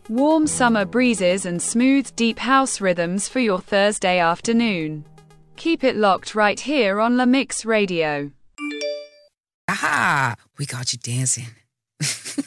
Warm summer breezes and smooth deep house rhythms for your Thursday afternoon. Keep it locked right here on La Mix Radio. Aha! We got you dancing.